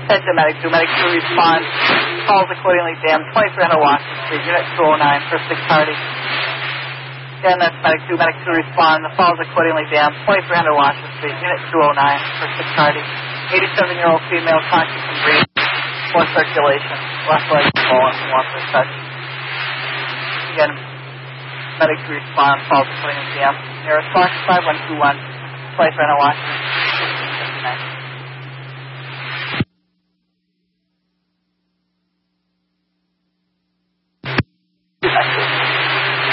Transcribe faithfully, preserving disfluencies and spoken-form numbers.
Attention Medic two, Medic two respond. Falls accordingly damaged. twenty-three hundred Washington Street, Unit two oh nine, first six party. Again, that's Medic two, Medic two respond. The falls accordingly damaged. twenty-three hundred Washington Street, Unit two oh nine, first six party. eighty-seven-year-old female, conscious and breathing. Poor circulation. Left leg swollen from one foot touch. Again, Medic two respond. Falls accordingly damaged. Nearest box five one two one. twenty-three hundred Washington.